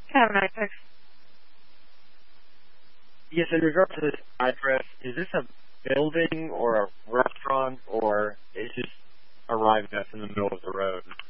Have a nice day. Yes, in regard to this address, is this a building or a restaurant, or is just arriving us in the middle of the road?